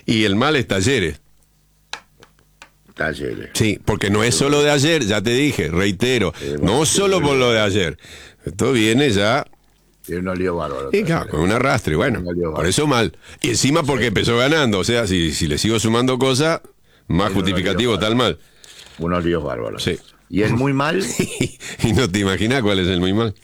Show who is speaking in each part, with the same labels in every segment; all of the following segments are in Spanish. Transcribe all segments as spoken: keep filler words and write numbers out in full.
Speaker 1: Y el mal es Talleres.
Speaker 2: Talleres.
Speaker 1: Sí, porque no es solo de ayer, ya te dije, reitero,
Speaker 2: Sí, bueno,
Speaker 1: no
Speaker 2: sí,
Speaker 1: solo
Speaker 2: sí,
Speaker 1: por
Speaker 2: sí.
Speaker 1: lo de ayer. Esto viene ya...
Speaker 2: Tiene un lío bárbaro.
Speaker 1: Y claro, con un arrastre, bueno, por eso mal. Y encima porque
Speaker 2: Sí.
Speaker 1: empezó ganando, o sea, si, si le sigo sumando cosas, más
Speaker 2: Tiene
Speaker 1: justificativo
Speaker 2: unos líos
Speaker 1: tal mal.
Speaker 2: Unos líos bárbaros.
Speaker 1: Sí.
Speaker 2: ¿Y el muy mal?
Speaker 1: Y no te imaginas cuál es el muy mal.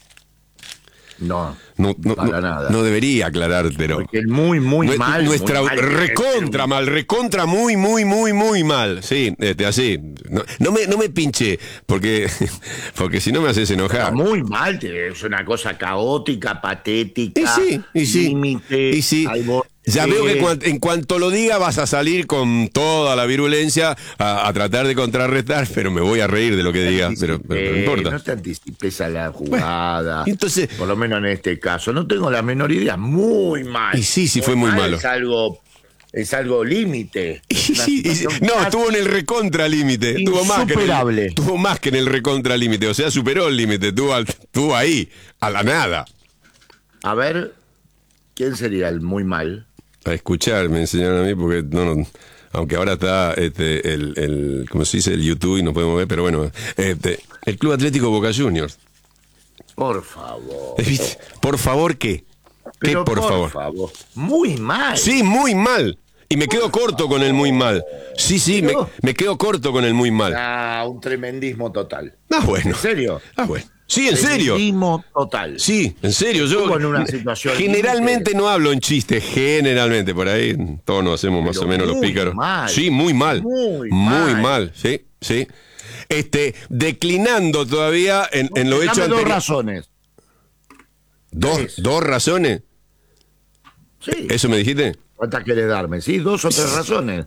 Speaker 2: No,
Speaker 1: No, no,
Speaker 2: para
Speaker 1: no,
Speaker 2: nada.
Speaker 1: no debería aclarar, pero...
Speaker 2: Porque el muy, muy
Speaker 1: Nue-
Speaker 2: mal.
Speaker 1: Nuestra
Speaker 2: muy mal,
Speaker 1: recontra mal, recontra muy, muy, muy, muy mal. Sí, este, así. No, no me, no me pinche, porque, porque si no me haces enojar.
Speaker 2: Muy mal, te- es una cosa caótica, patética.
Speaker 1: Y sí, y sí.
Speaker 2: Límite,
Speaker 1: Y sí.
Speaker 2: al borde.
Speaker 1: Ya veo que cuan- en cuanto lo diga vas a salir con toda la virulencia a, a tratar de contrarrestar, pero me voy a reír de lo que digas, pero, pero- pero no importa.
Speaker 2: No te anticipes a la jugada.
Speaker 1: Bueno, entonces-
Speaker 2: por lo menos en este caso, no tengo la menor idea. Muy mal.
Speaker 1: Y sí, sí, fue muy malo.
Speaker 2: Es algo, es algo límite.
Speaker 1: Y
Speaker 2: Una
Speaker 1: sí, y sí.
Speaker 2: situación
Speaker 1: No,
Speaker 2: casi
Speaker 1: estuvo en el recontra límite. Tuvo más, que en
Speaker 2: insuperable.
Speaker 1: el, tuvo más que en el recontra límite. O sea, superó el límite. Estuvo, al- estuvo ahí, a la nada.
Speaker 2: A ver, ¿quién sería el muy mal?
Speaker 1: A escuchar, me enseñaron a mí, porque no, no, aunque ahora está este, el, el, ¿cómo se dice? El YouTube y no podemos ver, pero bueno, este, el Club Atlético Boca Juniors.
Speaker 2: Por favor.
Speaker 1: ¿Viste? Por favor, ¿qué? ¿Qué
Speaker 2: Pero
Speaker 1: por, favor?
Speaker 2: Muy mal.
Speaker 1: Sí, muy mal. Y me quedo corto con el muy mal. Sí, sí, me,
Speaker 2: Pero-
Speaker 1: me quedo corto con el muy mal.
Speaker 2: Ah, un tremendismo total.
Speaker 1: Ah, bueno.
Speaker 2: ¿En serio?
Speaker 1: Ah, bueno. Sí, en serio.
Speaker 2: Tremendismo total.
Speaker 1: Sí, en serio. Yo
Speaker 2: Estuvo en una situación
Speaker 1: generalmente
Speaker 2: límite.
Speaker 1: no hablo en chistes, generalmente. Por ahí todos nos hacemos más
Speaker 2: Pero
Speaker 1: o menos los
Speaker 2: muy
Speaker 1: pícaros.
Speaker 2: mal.
Speaker 1: Sí, muy mal.
Speaker 2: Muy
Speaker 1: Muy
Speaker 2: mal.
Speaker 1: mal, sí, sí. Este, declinando todavía en, en lo
Speaker 2: Dame
Speaker 1: hecho
Speaker 2: dos
Speaker 1: anterior.
Speaker 2: razones.
Speaker 1: ¿Dos,
Speaker 2: Tres.
Speaker 1: ¿Dos razones?
Speaker 2: Sí.
Speaker 1: ¿Eso me dijiste?
Speaker 2: ¿Cuántas querés darme? Sí, dos o tres razones.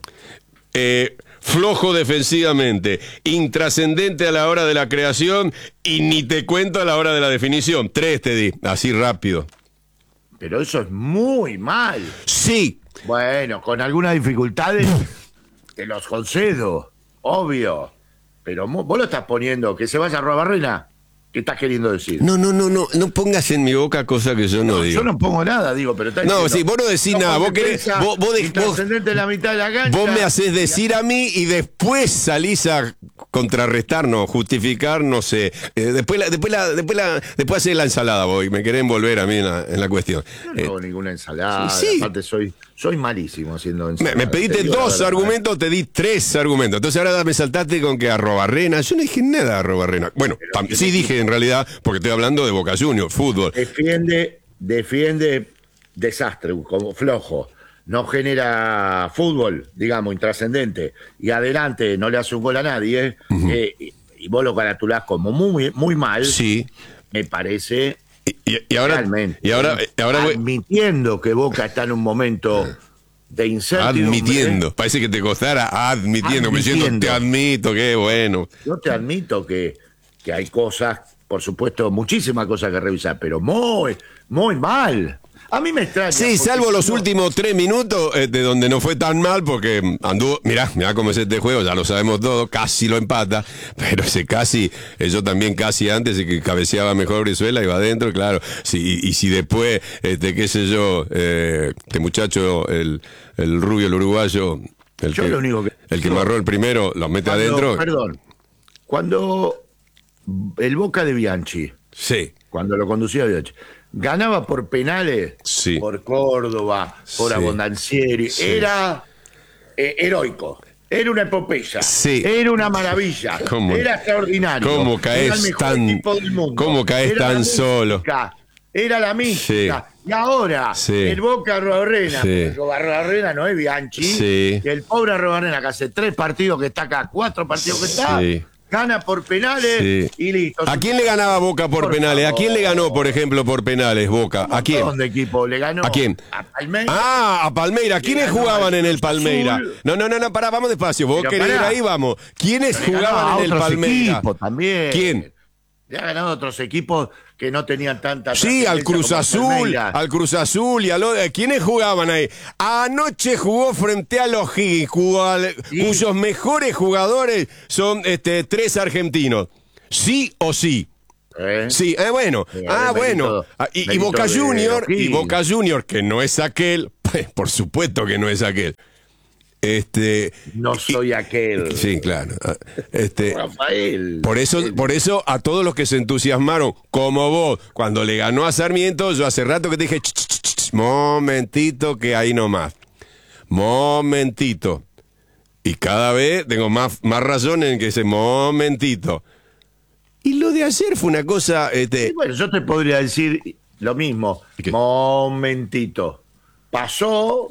Speaker 1: Eh, flojo defensivamente, intrascendente a la hora de la creación y ni te cuento a la hora de la definición. Tres te di, así rápido.
Speaker 2: Pero eso es muy mal.
Speaker 1: Sí,
Speaker 2: Bueno, con algunas dificultades te los concedo, obvio. Pero mo- vos lo estás poniendo, que se vaya a Robarrena. ¿Qué estás queriendo decir?
Speaker 1: no, no, no, no, no pongas en mi boca cosas que yo no, digo.
Speaker 2: Yo no pongo nada, digo, pero está
Speaker 1: No,
Speaker 2: diciendo,
Speaker 1: sí, vos no decís
Speaker 2: sos
Speaker 1: nada, vos querés-
Speaker 2: defensa,
Speaker 1: vos- vos de- vos-
Speaker 2: intrascendente en la mitad de la cancha.
Speaker 1: Vos me haces decir a mí y después salís a contrarrestarnos, justificar, no sé. Eh, después la, después la, después la, después haces la ensalada vos y me querés envolver a mí en la, en la cuestión.
Speaker 2: Yo no
Speaker 1: Eh,
Speaker 2: hago ninguna ensalada,
Speaker 1: sí.
Speaker 2: aparte soy, soy malísimo haciendo
Speaker 1: me,
Speaker 2: ensalada.
Speaker 1: me pediste
Speaker 2: Te digo la
Speaker 1: dos
Speaker 2: verdad.
Speaker 1: argumentos, te di tres argumentos. Entonces ahora me saltaste con que a Robarrena. Yo no dije nada a Robarrena. Bueno, tam- sí dije en realidad, porque estoy hablando de Boca Juniors, fútbol.
Speaker 2: Defiende, defiende desastre, como flojo. No genera fútbol, digamos, intrascendente. Y adelante no le hace un gol a nadie. eh, y, y vos lo caratulás como muy, muy mal.
Speaker 1: Sí.
Speaker 2: Me parece.
Speaker 1: Y, y- y ahora,
Speaker 2: realmente.
Speaker 1: y ahora, y ahora voy
Speaker 2: admitiendo que Boca está en un momento de incertidumbre.
Speaker 1: admitiendo. Parece que te costara admitiendo. Me siento,
Speaker 2: Admitiendo.
Speaker 1: te admito, qué bueno.
Speaker 2: Yo te admito que, que hay cosas, por supuesto, muchísimas cosas que revisar, pero muy, muy mal. A mí me extraña.
Speaker 1: Sí,
Speaker 2: porque
Speaker 1: salvo los
Speaker 2: no-
Speaker 1: últimos tres minutos, eh, de donde no fue tan mal, porque anduvo, mirá, mirá cómo es este juego, ya lo sabemos todo, casi lo empata, pero ese casi, eh, yo también casi antes, y que cabeceaba mejor Brizuela, iba adentro, claro, sí, y, y si después, este, qué sé yo, eh, este muchacho, el, el rubio, el uruguayo, el
Speaker 2: Yo
Speaker 1: que,
Speaker 2: lo único que-
Speaker 1: el que
Speaker 2: yo-
Speaker 1: marró el primero, lo mete
Speaker 2: Cuando-
Speaker 1: adentro,
Speaker 2: Perdón. Cuando el Boca de Bianchi,
Speaker 1: sí,
Speaker 2: cuando lo conducía Bianchi, ganaba por penales,
Speaker 1: Sí.
Speaker 2: por Córdoba, por
Speaker 1: Sí.
Speaker 2: Abondancieri,
Speaker 1: Sí.
Speaker 2: era eh, heroico. Era una epopeya,
Speaker 1: Sí.
Speaker 2: era una maravilla,
Speaker 1: ¿Cómo?
Speaker 2: era extraordinario.
Speaker 1: ¿Cómo caes
Speaker 2: era el mejor
Speaker 1: tan-
Speaker 2: equipo del mundo.
Speaker 1: cómo caes
Speaker 2: Era la
Speaker 1: tan
Speaker 2: mística,
Speaker 1: solo?
Speaker 2: Era la mística. Y ahora,
Speaker 1: Sí.
Speaker 2: el Boca Robarrena,
Speaker 1: Sí.
Speaker 2: Robarrena no es Bianchi,
Speaker 1: Sí.
Speaker 2: el pobre Robarena que hace tres partidos que está acá, cuatro partidos que está,
Speaker 1: Sí.
Speaker 2: gana por penales
Speaker 1: Sí.
Speaker 2: y listo.
Speaker 1: ¿A quién le ganaba Boca por,
Speaker 2: Por
Speaker 1: penales? ¿A
Speaker 2: favor.
Speaker 1: quién le ganó, por ejemplo, por penales Boca? ¿A quién?
Speaker 2: ¿Dónde equipo le ganó?
Speaker 1: ¿A quién?
Speaker 2: A Palmeiras.
Speaker 1: Ah, a Palmeira. ¿Quiénes
Speaker 2: ganó
Speaker 1: jugaban
Speaker 2: al
Speaker 1: en el
Speaker 2: Cruz
Speaker 1: Palmeira?
Speaker 2: Azul.
Speaker 1: No, no, no, no, pará, vamos despacio. Vos
Speaker 2: Pero
Speaker 1: querés ir
Speaker 2: pará.
Speaker 1: ahí, vamos. ¿Quiénes
Speaker 2: Le ganó a
Speaker 1: jugaban en el
Speaker 2: otros
Speaker 1: Palmeira?
Speaker 2: equipos también.
Speaker 1: ¿Quién?
Speaker 2: Le ha ganado a otros equipos que no tenían tanta
Speaker 1: Sí, al
Speaker 2: trascendencia
Speaker 1: Cruz
Speaker 2: como el
Speaker 1: Azul,
Speaker 2: Palmeiras.
Speaker 1: al Cruz Azul y a lo, eh, ¿quiénes jugaban ahí? Anoche jugó frente a los Higgins, jugó al-
Speaker 2: Sí.
Speaker 1: cuyos mejores jugadores son este, tres argentinos. ¿Sí o sí?
Speaker 2: ¿Eh?
Speaker 1: Sí, eh, bueno,
Speaker 2: Sí,
Speaker 1: ah,
Speaker 2: mérito,
Speaker 1: bueno. Ah, y, y
Speaker 2: mérito
Speaker 1: Boca
Speaker 2: de
Speaker 1: Junior, y
Speaker 2: O'Higgins.
Speaker 1: Boca Junior, que no es aquel, pues, por supuesto que no es aquel. Este,
Speaker 2: No
Speaker 1: y-
Speaker 2: soy aquel.
Speaker 1: sí, claro. ah, Este,
Speaker 2: Rafael.
Speaker 1: por eso, por eso a todos los que se entusiasmaron, como vos, cuando le ganó a Sarmiento, yo hace rato que te dije, "Ch, ch, ch, ch, momentito que ahí nomás. Momentito. Y cada vez tengo más, más razón en que ese momentito. Y lo de ayer fue una cosa, este,
Speaker 2: Y bueno, yo te podría decir lo mismo.
Speaker 1: ¿Qué?
Speaker 2: Momentito. Pasó,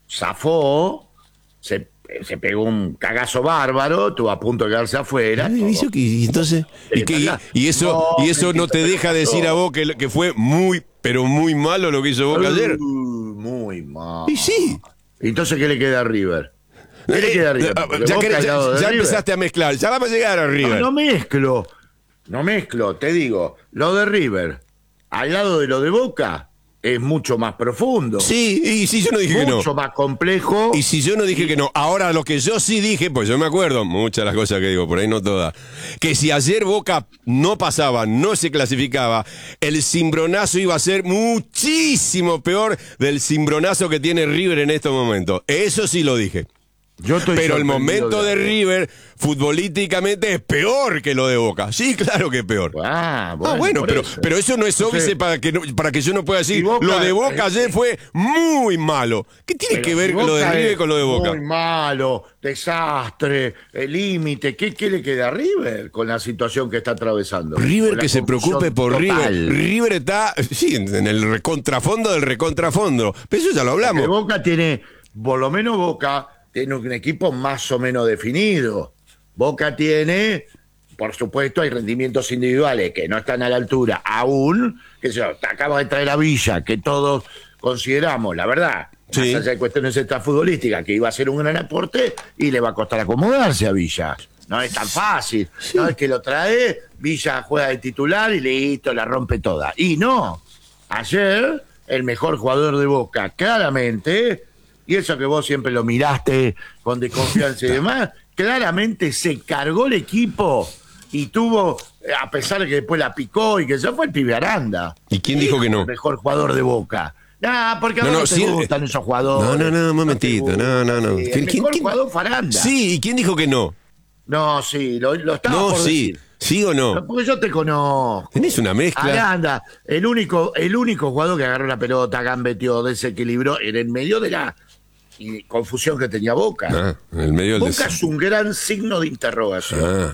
Speaker 2: zafó, se, se pegó un cagazo bárbaro, estuvo a punto de quedarse afuera.
Speaker 1: Ay,
Speaker 2: todo.
Speaker 1: ¿hizo qué? Y entonces, ¿y, qué? Y- y eso,
Speaker 2: No,
Speaker 1: y eso no te
Speaker 2: mentito,
Speaker 1: deja decir a vos que, que fue muy, pero muy malo lo que hizo Boca ayer.
Speaker 2: Uh, muy mal.
Speaker 1: Y sí.
Speaker 2: Entonces, ¿qué le queda a River? ¿Qué le queda a River?
Speaker 1: Eh,
Speaker 2: Porque
Speaker 1: ya
Speaker 2: Boca
Speaker 1: que-
Speaker 2: al
Speaker 1: ya-
Speaker 2: lado de
Speaker 1: ya
Speaker 2: River.
Speaker 1: empezaste a mezclar, ya vamos a llegar a River.
Speaker 2: No, no mezclo, no mezclo, te digo, lo de River, al lado de lo de Boca, es mucho más profundo,
Speaker 1: Sí, y si yo no dije que no.
Speaker 2: mucho más complejo.
Speaker 1: Y si yo no dije que no, ahora lo que yo sí dije, pues yo me acuerdo, muchas de las cosas que digo, por ahí no todas, que si ayer Boca no pasaba, no se clasificaba, el cimbronazo iba a ser muchísimo peor del cimbronazo que tiene River en estos momentos. Eso sí lo dije.
Speaker 2: Yo estoy
Speaker 1: Pero el
Speaker 2: sorprendido
Speaker 1: momento de
Speaker 2: algo.
Speaker 1: River, futbolísticamente, es peor que lo de Boca. Sí, claro que es peor.
Speaker 2: Ah, bueno,
Speaker 1: Ah, bueno,
Speaker 2: por
Speaker 1: pero,
Speaker 2: eso.
Speaker 1: pero eso no es óbice
Speaker 2: Entonces,
Speaker 1: para que, no- para que yo no pueda decir,
Speaker 2: Y Boca,
Speaker 1: lo de Boca
Speaker 2: eh,
Speaker 1: ayer fue muy malo. ¿Qué tiene
Speaker 2: pero
Speaker 1: que ver
Speaker 2: si
Speaker 1: lo de
Speaker 2: Boca
Speaker 1: River
Speaker 2: es
Speaker 1: con lo de Boca?
Speaker 2: Muy malo, desastre, el límite. ¿Qué, ¿Qué le queda a River con la situación que está atravesando?
Speaker 1: River
Speaker 2: Con la
Speaker 1: que se preocupe
Speaker 2: confusión
Speaker 1: por
Speaker 2: total.
Speaker 1: River. River está, sí, en el recontrafondo del recontrafondo. Pero eso ya lo
Speaker 2: Que
Speaker 1: hablamos.
Speaker 2: Boca tiene, por lo menos Boca, tiene un equipo más o menos definido. Boca tiene, por supuesto, hay rendimientos individuales que no están a la altura aún, que se acaba de traer a Villa, que todos consideramos, la verdad,
Speaker 1: Sí.
Speaker 2: más allá de cuestiones extrafutbolísticas, que iba a ser un gran aporte y le va a costar acomodarse a Villa. No es tan fácil. No es que lo trae, Villa juega de titular y listo, la rompe toda. Y no. Ayer, el mejor jugador de Boca, claramente, y eso que vos siempre lo miraste con desconfianza y demás, claramente se cargó el equipo y tuvo, a pesar de que después la picó y que eso fue el pibe Aranda.
Speaker 1: ¿Y quién dijo que no?
Speaker 2: El mejor jugador de Boca. Ah, porque a
Speaker 1: No,
Speaker 2: vos
Speaker 1: no,
Speaker 2: no, te
Speaker 1: sí,
Speaker 2: gustan esos jugadores.
Speaker 1: no, no, no, un momentito,
Speaker 2: te
Speaker 1: no, no, no.
Speaker 2: gustan. Sí,
Speaker 1: ¿Quién-
Speaker 2: El
Speaker 1: quién-
Speaker 2: mejor
Speaker 1: quién?
Speaker 2: jugador fue Aranda.
Speaker 1: Sí, ¿y quién dijo que no?
Speaker 2: No, sí, lo, lo estaba
Speaker 1: No,
Speaker 2: por
Speaker 1: sí.
Speaker 2: decir.
Speaker 1: ¿Sí o no?
Speaker 2: Porque yo te conozco.
Speaker 1: Tenés una mezcla.
Speaker 2: Aranda, el único, el único jugador que agarró la pelota, gambeteó, desequilibró, en el medio de la y, confusión que tenía Boca.
Speaker 1: Ah, en el medio del
Speaker 2: Boca
Speaker 1: des-
Speaker 2: es un gran signo de interrogación.
Speaker 1: Ah.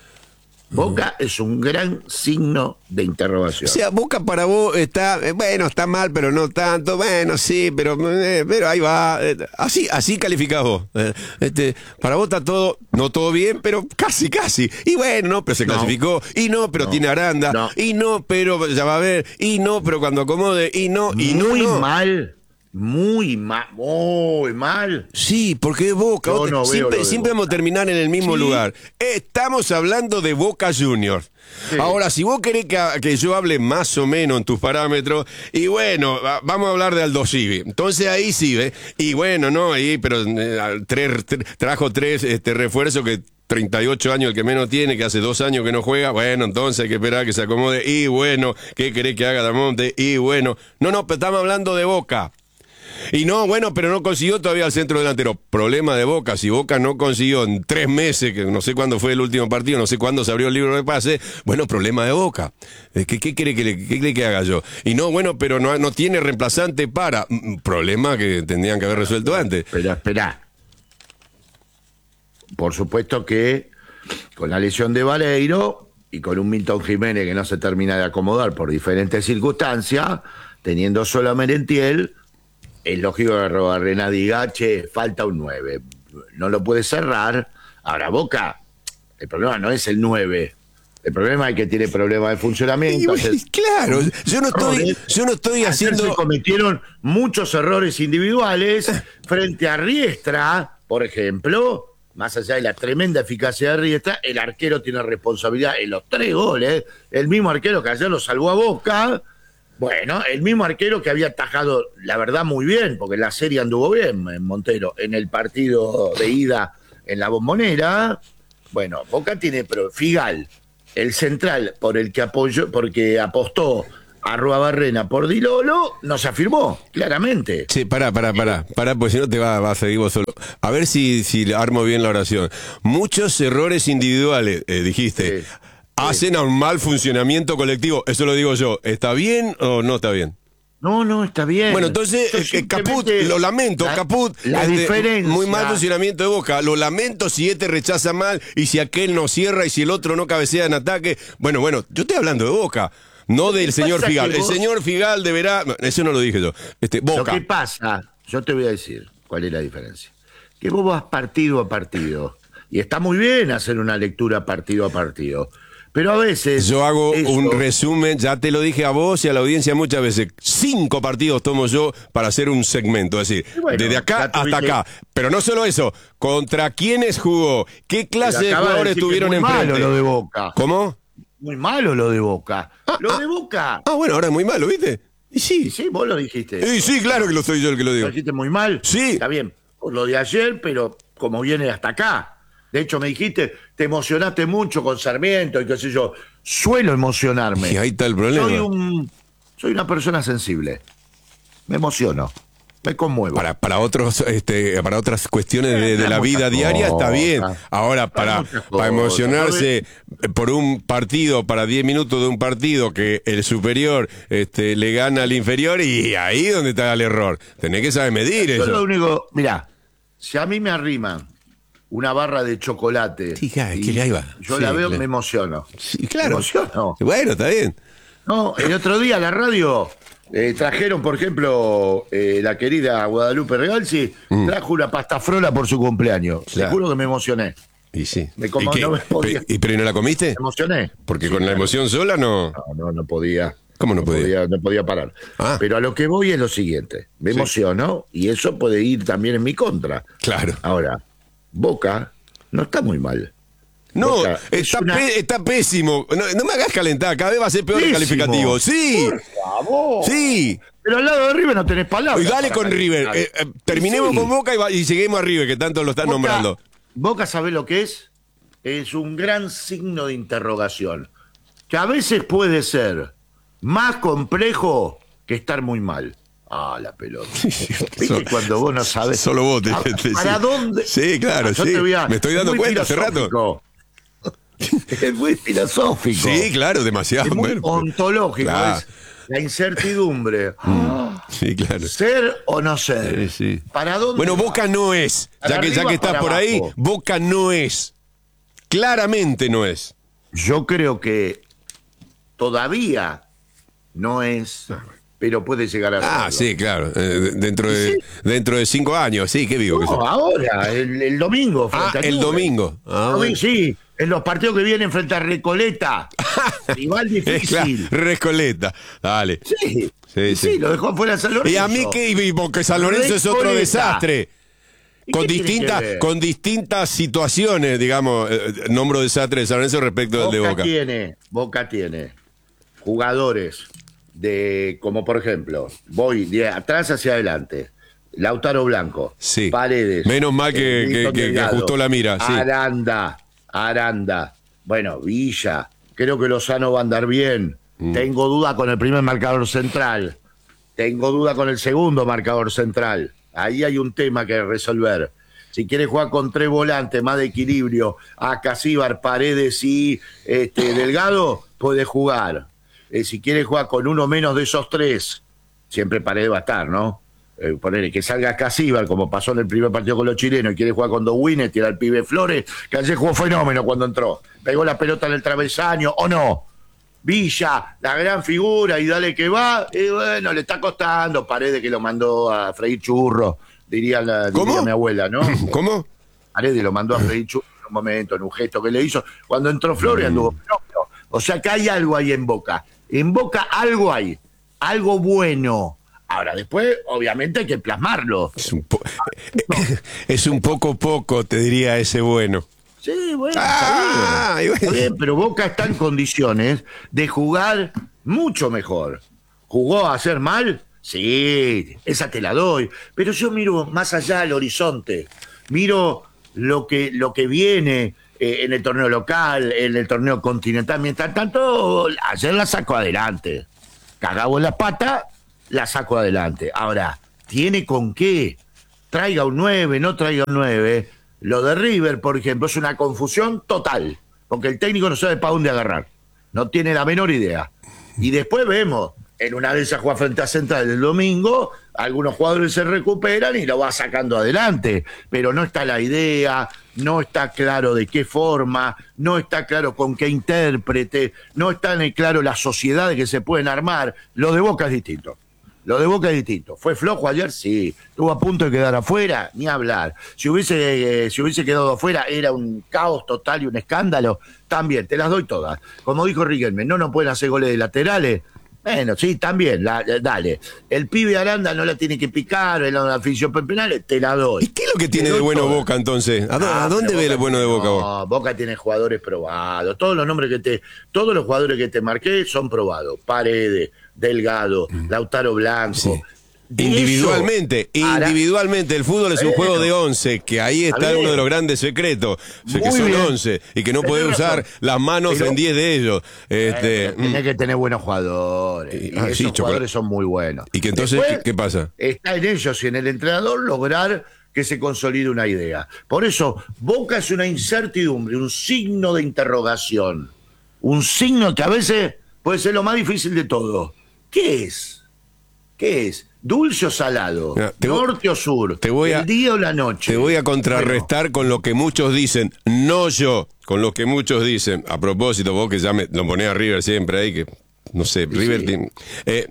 Speaker 2: Boca es un gran signo de interrogación.
Speaker 1: O sea, Boca para vos está, eh, bueno, está mal, pero no tanto, bueno, sí, pero, eh, pero ahí va. eh, así, así calificás vos. Eh, este, para vos está todo, no todo bien, pero casi, casi. Y bueno, no, pero se
Speaker 2: No.
Speaker 1: clasificó, y no, pero
Speaker 2: No.
Speaker 1: tiene Aranda,
Speaker 2: No.
Speaker 1: y no, pero ya va a ver, y no, pero cuando acomode, y no, y no,
Speaker 2: muy
Speaker 1: no.
Speaker 2: mal, muy mal, muy mal.
Speaker 1: Sí, porque Boca,
Speaker 2: Yo
Speaker 1: vos te-
Speaker 2: no veo
Speaker 1: siempre,
Speaker 2: lo de
Speaker 1: siempre
Speaker 2: Boca.
Speaker 1: vamos a terminar en el mismo
Speaker 2: Sí.
Speaker 1: lugar. Estamos hablando de Boca Juniors.
Speaker 2: Sí.
Speaker 1: Ahora, si vos querés que, que yo hable más o menos en tus parámetros, y bueno, va- vamos a hablar de Aldo Civi. Entonces ahí sí, ¿ves? Y bueno, no, ahí, pero eh, al- tres, tre- trajo tres este, refuerzos que treinta y ocho años el que menos tiene, que hace dos años que no juega, bueno, entonces hay que esperar que se acomode, y bueno, ¿qué querés que haga Damonte? Y bueno, no, no, pero estamos hablando de Boca. Y no, bueno, pero no consiguió todavía el centro delantero. Problema de Boca. Si Boca no consiguió en tres meses, que no sé cuándo fue el último partido, no sé cuándo se abrió el libro de pase, bueno, problema de Boca. Eh, ¿Qué, qué quiere que, le- qué quiere que haga yo? Y no, bueno, pero no, no tiene reemplazante para. Mm, Problema que tendrían que haber resuelto antes.
Speaker 2: Pero espera. Por supuesto que con la lesión de Vareiro y con un Milton Jiménez que no se termina de acomodar por diferentes circunstancias, teniendo solo a Merentiel, es lógico que Robarrena diga, che, falta un nueve. No lo puede cerrar. Ahora, Boca, el problema no es el nueve. El problema es que tiene problemas de funcionamiento.
Speaker 1: Y,
Speaker 2: Hace-
Speaker 1: claro, yo no estoy,
Speaker 2: errores.
Speaker 1: yo no estoy
Speaker 2: Ayer
Speaker 1: haciendo.
Speaker 2: se cometieron muchos errores individuales frente a Riestra, por ejemplo. Más allá de la tremenda eficacia de Riestra, el arquero tiene responsabilidad en los tres goles. El mismo arquero que ayer lo salvó a Boca. Bueno, el mismo arquero que había atajado, la verdad, muy bien, porque la serie anduvo bien en Montero, en el partido de ida en la Bombonera. Bueno, Boca tiene, pero Figal, el central por el que apoyó, porque apostó a Arruabarrena por Di Lolo, no se afirmó, claramente.
Speaker 1: Sí, pará, pará, pará, pará, porque si no te va, va a seguir vos solo. A ver si, si armo bien la oración. Muchos errores individuales, eh, dijiste,
Speaker 2: Sí,
Speaker 1: hacen
Speaker 2: sí.
Speaker 1: a un mal funcionamiento colectivo. Eso lo digo yo. ¿Está bien o no está bien?
Speaker 2: No, no, está bien.
Speaker 1: Bueno, entonces,
Speaker 2: Yo
Speaker 1: eh, Caput,
Speaker 2: simplemente-
Speaker 1: lo lamento,
Speaker 2: la,
Speaker 1: Caput.
Speaker 2: La
Speaker 1: este,
Speaker 2: diferencia.
Speaker 1: Muy mal funcionamiento de Boca. Lo lamento si este rechaza mal y si aquel no cierra y si el otro no cabecea en ataque. Bueno, bueno, yo estoy hablando de Boca. No del señor
Speaker 2: pasa
Speaker 1: Figal.
Speaker 2: que
Speaker 1: El
Speaker 2: vos-
Speaker 1: señor Figal deberá. Eso no lo dije yo. Este,
Speaker 2: Lo
Speaker 1: Boca.
Speaker 2: que pasa, yo te voy a decir cuál es la diferencia. Que vos vas partido a partido. Y está muy bien hacer una lectura partido a partido. Pero a veces.
Speaker 1: Yo hago
Speaker 2: eso-
Speaker 1: un resumen, ya te lo dije a vos y a la audiencia muchas veces. Cinco partidos tomo yo para hacer un segmento. Es decir,
Speaker 2: Y bueno,
Speaker 1: desde acá
Speaker 2: ya
Speaker 1: hasta
Speaker 2: tuviste-
Speaker 1: acá. Pero no solo eso. ¿Contra quiénes jugó? ¿Qué clase de
Speaker 2: Acabas de
Speaker 1: jugadores
Speaker 2: decir que
Speaker 1: tuvieron
Speaker 2: es muy
Speaker 1: enfrente?
Speaker 2: malo lo de Boca.
Speaker 1: ¿Cómo?
Speaker 2: Muy malo lo de Boca. lo de Boca.
Speaker 1: Ah, bueno, ahora es muy malo, ¿viste? Y
Speaker 2: Y
Speaker 1: sí.
Speaker 2: sí, vos lo dijiste.
Speaker 1: Y sí, claro que lo soy yo el que lo
Speaker 2: Lo
Speaker 1: digo.
Speaker 2: dijiste muy mal.
Speaker 1: Sí.
Speaker 2: Está bien. Por lo de ayer, pero como viene hasta acá. De hecho, me dijiste, te emocionaste mucho con Sarmiento y qué sé yo. Suelo emocionarme.
Speaker 1: Y ahí está el problema.
Speaker 2: Soy un, soy una persona sensible. Me emociono. Me conmuevo.
Speaker 1: Para, para otros, este, para otras cuestiones de, de
Speaker 2: Para
Speaker 1: la vida
Speaker 2: muchas
Speaker 1: diaria está bien.
Speaker 2: cosas.
Speaker 1: Ahora,
Speaker 2: Para
Speaker 1: para,
Speaker 2: muchas
Speaker 1: para
Speaker 2: cosas.
Speaker 1: emocionarse por un partido, para diez minutos de un partido que el superior este, le gana al inferior, y ahí donde está el error. Tenés que saber medir
Speaker 2: Yo lo
Speaker 1: eso.
Speaker 2: único, mirá, si a mí me arriman una barra de chocolate,
Speaker 1: Sí, claro,
Speaker 2: y
Speaker 1: que ahí va.
Speaker 2: yo
Speaker 1: Sí,
Speaker 2: la veo,
Speaker 1: claro.
Speaker 2: me emociono.
Speaker 1: Sí, claro.
Speaker 2: Me emociono.
Speaker 1: Bueno, está bien.
Speaker 2: No, el otro día la radio eh, trajeron, por ejemplo, eh, la querida Guadalupe Regalsi trajo una pasta frola por su cumpleaños.
Speaker 1: Mm. Claro.
Speaker 2: Te juro que me emocioné.
Speaker 1: Y sí.
Speaker 2: Me como-
Speaker 1: ¿Y, qué?
Speaker 2: no me podía.
Speaker 1: Pe- ¿Y pero ¿y no la comiste?
Speaker 2: Me emocioné.
Speaker 1: Porque
Speaker 2: Sí,
Speaker 1: con la
Speaker 2: claro.
Speaker 1: emoción sola no.
Speaker 2: No, no, no podía.
Speaker 1: ¿Cómo no podía?
Speaker 2: No podía parar.
Speaker 1: Ah.
Speaker 2: Pero a lo que voy es lo siguiente. Me
Speaker 1: Sí.
Speaker 2: emociono y eso puede ir también en mi contra.
Speaker 1: Claro.
Speaker 2: Ahora, Boca no está muy mal.
Speaker 1: No,
Speaker 2: Boca es
Speaker 1: está,
Speaker 2: una-
Speaker 1: pe- está pésimo. No, no me hagas calentar, cada vez va a ser peor el
Speaker 2: Pésimo.
Speaker 1: calificativo. Sí,
Speaker 2: Por favor.
Speaker 1: sí.
Speaker 2: Pero al lado de River no tenés palabras.
Speaker 1: Y dale
Speaker 2: para
Speaker 1: con River.
Speaker 2: calificar.
Speaker 1: Eh, eh, terminemos
Speaker 2: Sí.
Speaker 1: con Boca y, va- y seguimos a River, que tanto lo están
Speaker 2: Boca-
Speaker 1: nombrando.
Speaker 2: Boca, ¿sabe lo que es? Es un gran signo de interrogación. Que a veces puede ser más complejo que estar muy mal. Ah, la pelota. ¿Viste
Speaker 1: So-
Speaker 2: cuando vos no sabes?
Speaker 1: Solo vos te-
Speaker 2: ¿A-
Speaker 1: te- te-
Speaker 2: ¿Para
Speaker 1: sí.
Speaker 2: dónde?
Speaker 1: Sí, claro,
Speaker 2: Yo
Speaker 1: sí.
Speaker 2: te voy a-
Speaker 1: Me estoy
Speaker 2: es
Speaker 1: dando
Speaker 2: muy
Speaker 1: cuenta hace rato.
Speaker 2: filosófico. Es muy filosófico.
Speaker 1: Sí, claro, demasiado.
Speaker 2: Es muy
Speaker 1: bueno.
Speaker 2: ontológico.
Speaker 1: Claro.
Speaker 2: Es la incertidumbre. Ah,
Speaker 1: Sí, claro.
Speaker 2: ¿ser o no ser?
Speaker 1: Sí, sí.
Speaker 2: ¿Para dónde?
Speaker 1: Bueno,
Speaker 2: va?
Speaker 1: Boca no es. Ya
Speaker 2: Para
Speaker 1: que, ya
Speaker 2: arriba,
Speaker 1: que estás
Speaker 2: para
Speaker 1: por ahí,
Speaker 2: abajo.
Speaker 1: Boca no es. Claramente no es.
Speaker 2: Yo creo que todavía no es, pero puede llegar a
Speaker 1: Ah,
Speaker 2: serlo.
Speaker 1: sí, claro. Eh, dentro, de, dentro de cinco años, sí, ¿qué digo? que
Speaker 2: No,
Speaker 1: sí.
Speaker 2: ahora, el, el domingo.
Speaker 1: Ah,
Speaker 2: frente a
Speaker 1: el
Speaker 2: Newell's.
Speaker 1: domingo. Ah,
Speaker 2: Domingo,
Speaker 1: bueno.
Speaker 2: Sí, en los partidos que vienen frente a Recoleta. Rival
Speaker 1: Es claro,
Speaker 2: difícil.
Speaker 1: Recoleta. Dale.
Speaker 2: Sí,
Speaker 1: Sí,
Speaker 2: sí,
Speaker 1: sí.
Speaker 2: lo dejó fuera San Lorenzo.
Speaker 1: Y a mí que y porque San Lorenzo es otro
Speaker 2: Recoleta.
Speaker 1: desastre.
Speaker 2: ¿Y
Speaker 1: Con
Speaker 2: qué tiene
Speaker 1: distintas,
Speaker 2: que ver?
Speaker 1: con distintas situaciones, digamos, eh, nombro desastre de San Lorenzo respecto del de
Speaker 2: Boca
Speaker 1: Boca.
Speaker 2: tiene, Boca tiene jugadores de, como por ejemplo, voy de atrás hacia adelante. Lautaro Blanco,
Speaker 1: Sí.
Speaker 2: Paredes.
Speaker 1: Menos mal que-
Speaker 2: eh,
Speaker 1: que-
Speaker 2: Milton
Speaker 1: que- que
Speaker 2: Delgado,
Speaker 1: ajustó la mira, sí.
Speaker 2: Aranda, Aranda. Bueno, Villa. Creo que Lozano va a andar bien.
Speaker 1: Mm.
Speaker 2: Tengo duda con el primer marcador central. Tengo duda con el segundo marcador central. Ahí hay un tema que resolver. Si quiere jugar con tres volantes, más de equilibrio, a Casíbar, Paredes y este, Delgado, puede jugar. Eh, si quiere jugar con uno menos de esos tres, siempre Paredes va a estar, ¿no? Eh, ponerle que salga Casíbar, como pasó en el primer partido con los chilenos, y quiere jugar con dos Winnes, tira al pibe Flores, que ayer jugó fenómeno cuando entró. Pegó la pelota en el travesaño, ¿o no? Villa, la gran figura, y dale que va, y bueno, le está costando. Paredes que lo mandó a freír churro, diría, la, diría
Speaker 1: ¿Cómo?
Speaker 2: mi abuela, ¿no?
Speaker 1: ¿Cómo?
Speaker 2: Paredes lo mandó a freír churro en un momento, en un gesto que le hizo. Cuando entró Flores anduvo fenómeno. O sea que hay algo ahí en Boca. En Boca algo hay, algo bueno. Ahora, después, obviamente, hay que plasmarlo.
Speaker 1: Es un, po- es un poco poco, te diría ese bueno.
Speaker 2: Sí, bueno,
Speaker 1: Ah,
Speaker 2: está
Speaker 1: y
Speaker 2: bien.
Speaker 1: bueno.
Speaker 2: Está bien, pero Boca está en condiciones de jugar mucho mejor. ¿Jugó a hacer mal? Sí, esa te la doy. Pero yo miro más allá del horizonte. Miro lo que, lo que viene eh, en el torneo local, en el torneo continental. Mientras tanto, ayer la sacó adelante. Cagabo en la pata, la saco adelante. Ahora, ¿tiene con qué? Traiga un nueve, no traiga un nueve. Lo de River, por ejemplo, es una confusión total, porque el técnico no sabe para dónde agarrar. No tiene la menor idea. Y después vemos, en una de esas juega frente a Central el domingo, algunos jugadores se recuperan y lo va sacando adelante. Pero no está la idea, no está claro de qué forma, no está claro con qué intérprete, no está claro las sociedades que se pueden armar. Lo de Boca es distinto. Lo de Boca es distinto. ¿Fue flojo ayer? Sí. ¿Estuvo a punto de quedar afuera? Ni hablar. Si hubiese, eh, si hubiese quedado afuera, era un caos total y un escándalo. También, te las doy todas. Como dijo Riquelme, no nos pueden hacer goles de laterales. Bueno, sí, también, la, dale. El pibe Aranda no la tiene que picar, en la afición penales, te la doy.
Speaker 1: ¿Y qué es lo que tiene de bueno todas. Boca entonces? ¿A, ah, ¿a dónde ve el bueno de Boca?
Speaker 2: No,
Speaker 1: vos?
Speaker 2: Boca tiene jugadores probados. Todos los nombres que te, todos los jugadores que te marqué son probados. Paredes, Delgado, mm. Lautaro Blanco. Sí.
Speaker 1: Individualmente,
Speaker 2: eso,
Speaker 1: individualmente, el fútbol es un
Speaker 2: bueno,
Speaker 1: juego de once, que ahí está bien. Uno de los grandes secretos, o sea, que son bien. once, y que no podés usar razón. las manos pero, en diez de ellos. Este,
Speaker 2: bueno, tenés mm. que tener buenos jugadores, y, y ah, esos sí, jugadores son muy buenos.
Speaker 1: ¿Y que entonces
Speaker 2: Después,
Speaker 1: ¿qué, qué pasa?
Speaker 2: Está en ellos y en el entrenador lograr que se consolide una idea. Por eso, Boca es una incertidumbre, un signo de interrogación, un signo que a veces puede ser lo más difícil de todo. ¿Qué es? ¿Qué es? ¿Dulce o salado? No, ¿Norte o sur?
Speaker 1: Te voy a,
Speaker 2: ¿El día o la noche?
Speaker 1: Te voy a contrarrestar bueno. con lo que muchos dicen, no yo, con lo que muchos dicen. A propósito, vos que ya me lo ponés a River siempre ahí, que no sé, sí, River... Sí. Eh,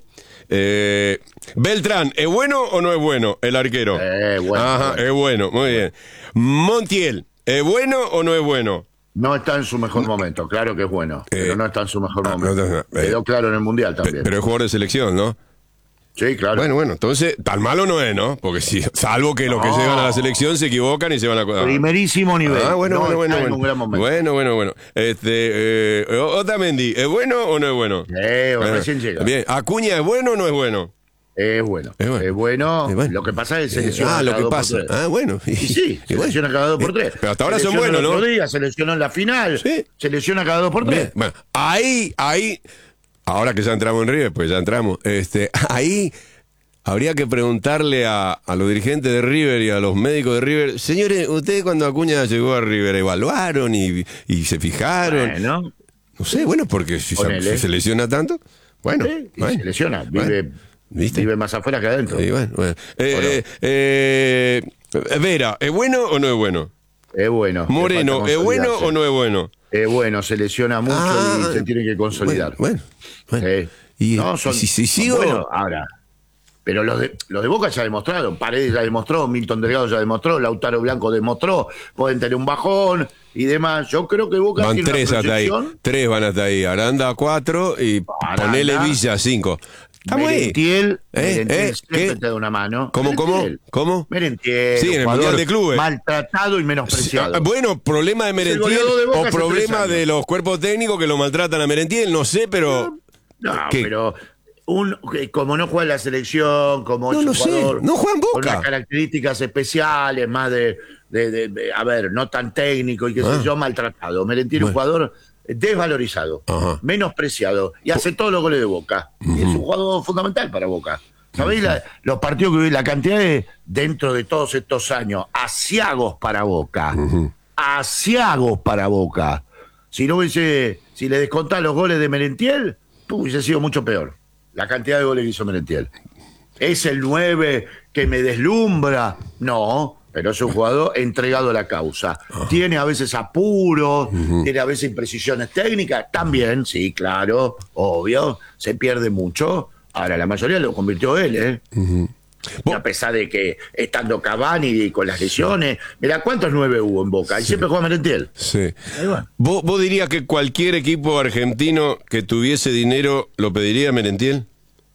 Speaker 1: eh, Beltrán, ¿es bueno o no es bueno el arquero?
Speaker 2: Eh, bueno.
Speaker 1: Ajá,
Speaker 2: bueno.
Speaker 1: es bueno, muy bien. Montiel, ¿es bueno o no es bueno?
Speaker 2: No está en su mejor momento, claro que es bueno, eh, pero no está en su mejor
Speaker 1: ah,
Speaker 2: momento.
Speaker 1: No, no, no, eh,
Speaker 2: Quedó claro en el Mundial también.
Speaker 1: Pero es jugador de selección, ¿no?
Speaker 2: Sí, claro.
Speaker 1: Bueno, bueno, entonces, tan malo no es, ¿no? Porque si, salvo que los no. que llegan a la selección se equivocan y se van a... Ah.
Speaker 2: Primerísimo nivel.
Speaker 1: Ah, bueno,
Speaker 2: no
Speaker 1: bueno, bueno.
Speaker 2: En
Speaker 1: Bueno.
Speaker 2: un gran momento.
Speaker 1: bueno, bueno, bueno. Este, eh, Otamendi, ¿es bueno o no es bueno?
Speaker 2: Eh,
Speaker 1: bueno,
Speaker 2: recién llega.
Speaker 1: Bien, ¿Acuña es bueno o no es bueno?
Speaker 2: Es bueno. Es bueno. Es bueno. Es bueno. Lo que pasa es que se lesiona
Speaker 1: ah,
Speaker 2: cada
Speaker 1: lo que
Speaker 2: dos
Speaker 1: pasa.
Speaker 2: por tres.
Speaker 1: Ah, bueno.
Speaker 2: Y sí, se bueno. lesiona cada dos por tres.
Speaker 1: Pero hasta ahora
Speaker 2: se
Speaker 1: son buenos,
Speaker 2: el otro
Speaker 1: ¿no?
Speaker 2: Día, se lesionó en la final.
Speaker 1: Sí.
Speaker 2: Se lesiona cada dos por tres.
Speaker 1: Bien. Bueno, ahí, ahí, ahora que ya entramos en River, pues ya entramos, este, ahí habría que preguntarle a, a los dirigentes de River y a los médicos de River, señores, ustedes cuando Acuña llegó a River evaluaron y, y se fijaron.
Speaker 2: Bueno.
Speaker 1: No sé, bueno, porque si, se, si se lesiona tanto, bueno.
Speaker 2: Sí,
Speaker 1: bueno
Speaker 2: se lesiona, vive...
Speaker 1: Bueno. ¿Viste?
Speaker 2: Vive más afuera que adentro.
Speaker 1: Sí, bueno, bueno. Eh, eh, eh, Vera, ¿es bueno o no es bueno?
Speaker 2: Es bueno.
Speaker 1: Moreno, ¿es bueno o no es bueno?
Speaker 2: Es bueno, se lesiona mucho ah, y se tiene que consolidar.
Speaker 1: Bueno, bueno.
Speaker 2: Eh,
Speaker 1: y,
Speaker 2: no, son,
Speaker 1: y si, si sigo...
Speaker 2: son buenos. Ahora, pero los de, los de Boca ya demostraron, Paredes ya demostró, Milton Delgado ya demostró, Lautaro Blanco demostró, pueden tener un bajón y demás. Yo creo que Boca
Speaker 1: van
Speaker 2: tiene
Speaker 1: tres
Speaker 2: una
Speaker 1: hasta ahí, tres van hasta ahí, Aranda cuatro y Aranda, ponele Villa cinco. Estamos
Speaker 2: Merentiel,
Speaker 1: ahí. ¿Eh?
Speaker 2: Merentiel
Speaker 1: ¿Eh?
Speaker 2: siempre te da una mano.
Speaker 1: ¿Cómo,
Speaker 2: Merentiel.
Speaker 1: cómo? ¿Cómo?
Speaker 2: Merentiel.
Speaker 1: Sí, en el Mundial de Clubes.
Speaker 2: Maltratado y menospreciado.
Speaker 1: Sí, bueno, problema de Merentiel o problema de los cuerpos técnicos que lo maltratan a Merentiel, no sé, pero...
Speaker 2: No, ¿qué? Pero... Un, como no juega en la selección, como
Speaker 1: no,
Speaker 2: es un
Speaker 1: no
Speaker 2: jugador
Speaker 1: sé. No juega en Boca.
Speaker 2: Con unas características especiales, más de, de, de, de a ver, no tan técnico y qué
Speaker 1: ah.
Speaker 2: sé yo, maltratado. Merentiel es bueno. un jugador desvalorizado, Ajá. menospreciado, y hace todos los goles de Boca. Uh-huh. Y es un jugador fundamental para Boca. ¿Sabéis uh-huh. la, los partidos que vi, la cantidad de, dentro de todos estos años, asiagos para Boca? Uh-huh. Asiagos para Boca. Si no hubiese, si le descontás los goles de Merentiel, hubiese sido mucho peor. La cantidad de goles que hizo Merentiel. ¿Es el nueve que me deslumbra? No, pero es un jugador entregado a la causa. Uh-huh. Tiene a veces apuros, uh-huh. tiene a veces imprecisiones técnicas. También, sí, claro, obvio, se pierde mucho. Ahora, la mayoría lo convirtió él, ¿eh? Uh-huh. A pesar de que estando Cavani con las lesiones, mirá cuántos nueve hubo en Boca, y sí. siempre juega Merentiel.
Speaker 1: Sí. ¿Vos, ¿Vos dirías que cualquier equipo argentino que tuviese dinero lo pediría a Merentiel?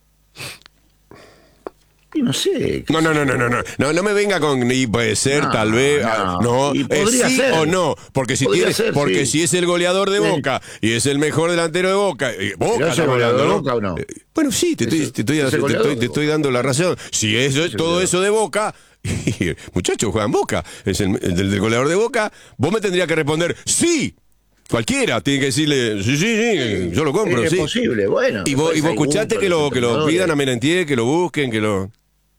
Speaker 2: Y no sé.
Speaker 1: No, no, no, no, no, no, no, no me venga con y puede ser, no, tal vez, no, no eh, sí ser. o no, porque si tiene, ser, porque sí. si es el goleador de Boca sí. y es el mejor delantero de Boca, eh, Boca
Speaker 2: ¿es el goleador de Boca o no?
Speaker 1: Eh, bueno, sí, te estoy, te estoy, te estoy, te estoy, te estoy dando la razón. Si eso es todo eso de Boca, Y, muchacho, juega en Boca, es el, el del goleador de Boca, vos me tendrías que responder, ¡sí! Cualquiera tiene que decirle, sí, sí, sí, yo lo compro,
Speaker 2: es
Speaker 1: sí.
Speaker 2: Es posible, bueno.
Speaker 1: Y vos, y vos escuchaste que lo, que lo pidan a Merentiel, que lo busquen, que lo...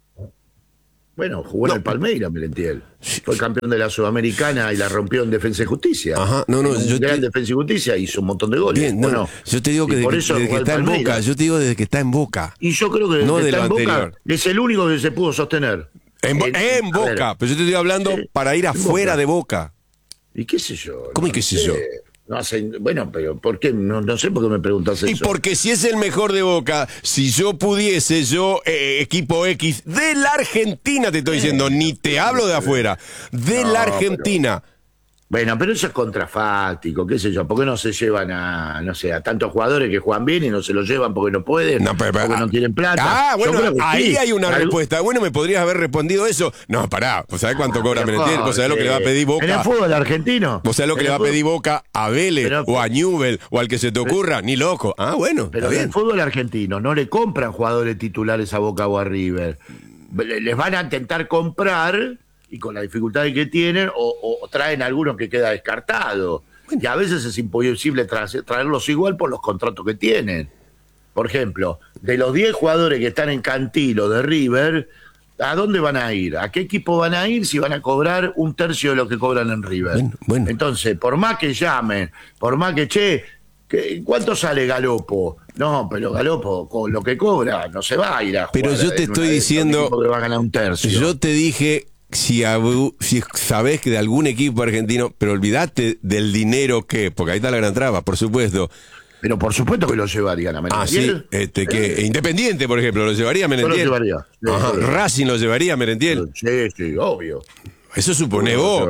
Speaker 2: Bueno, jugó
Speaker 1: no.
Speaker 2: en el Palmeiras, Merentiel. Fue campeón de la Sudamericana y la rompió en Defensa y Justicia.
Speaker 1: Ajá, no, no.
Speaker 2: En
Speaker 1: Yo
Speaker 2: gran
Speaker 1: te...
Speaker 2: Defensa y Justicia hizo un montón de goles.
Speaker 1: Bien, no,
Speaker 2: bueno,
Speaker 1: yo te digo que desde, que, desde que está en Boca, yo te digo desde que está en Boca.
Speaker 2: Y yo creo que desde
Speaker 1: no
Speaker 2: que
Speaker 1: de
Speaker 2: está
Speaker 1: lo
Speaker 2: en
Speaker 1: anterior.
Speaker 2: Boca es el único que se pudo sostener.
Speaker 1: En, bo en, en Boca, ver, pero yo te estoy hablando sí, para ir afuera Boca. de Boca.
Speaker 2: ¿Y qué sé yo?
Speaker 1: ¿Cómo
Speaker 2: no
Speaker 1: y qué sé
Speaker 2: sé.
Speaker 1: yo?
Speaker 2: No hace, bueno, pero ¿por qué? No, no sé por qué me preguntas eso.
Speaker 1: Y porque si es el mejor de Boca, si yo pudiese, yo, eh, equipo X, de la Argentina te estoy diciendo, eh, ni te hablo de afuera, de no, la Argentina.
Speaker 2: Pero, bueno, pero eso es contrafáctico, qué sé yo, ¿por qué no se llevan a, no sé, a tantos jugadores que juegan bien y no se los llevan porque no pueden, no, pero, pero, porque ah, no tienen plata?
Speaker 1: Ah, bueno, ahí sí. hay una ¿Algo? respuesta. Bueno, ¿me podrías haber respondido eso? No, pará, ¿vos sabés cuánto ah, cobra Merentiel? ¿Vos sabés lo que le va a pedir Boca?
Speaker 2: ¿En el fútbol argentino?
Speaker 1: ¿Vos sabés lo que le va a pedir Boca a Vélez pero, o a Newell o al que se te ocurra? Pero, ni loco. Ah, bueno,
Speaker 2: pero en el fútbol argentino no le compran jugadores titulares a Boca o a River. Les van a intentar comprar... y con la dificultad que tienen, o, o traen algunos que queda descartado. Y a veces es imposible tra traerlos igual por los contratos que tienen. Por ejemplo, de los diez jugadores que están en Cantilo de River, ¿a dónde van a ir? ¿A qué equipo van a ir si van a cobrar un tercio de lo que cobran en River? Bueno, bueno. Entonces, por más que llamen, por más que, che, ¿cuánto sale Galopo? No, pero Galopo, con lo que cobra, no se va a ir a jugar.
Speaker 1: Pero yo te estoy diciendo...
Speaker 2: Que va a ganar un tercio.
Speaker 1: Yo te dije... Si, si sabés que de algún equipo argentino, pero olvidate del dinero que, porque ahí está la gran traba, por supuesto.
Speaker 2: Pero por supuesto que lo llevarían a Merentiel.
Speaker 1: Ah, sí, este, que, ¿Eh? Independiente, por ejemplo, ¿lo llevaría a Merentiel?
Speaker 2: Yo lo llevaría. Sí,
Speaker 1: Ajá.
Speaker 2: Sí.
Speaker 1: Racing lo llevaría a Merentiel.
Speaker 2: Sí, sí, obvio.
Speaker 1: Eso supone vos.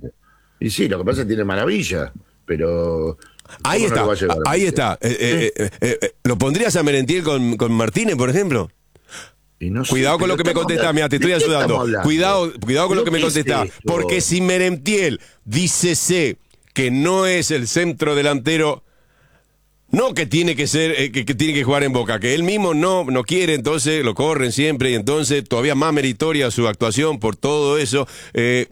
Speaker 2: Y sí, lo que pasa es que tiene maravilla, pero...
Speaker 1: Ahí está, no ahí está. Eh, eh, eh, eh, eh, ¿Lo pondrías a Merentiel con, con Martínez, por ejemplo? No sé, cuidado con lo que me contestás, mira, te estoy ayudando. Cuidado, cuidado con lo que me contestás. Porque si Merentiel dice C que no es el centro delantero, no que tiene que ser, eh, que, que tiene que jugar en Boca, que él mismo no, no quiere, entonces lo corren siempre, y entonces todavía más meritoria su actuación por todo eso. Eh,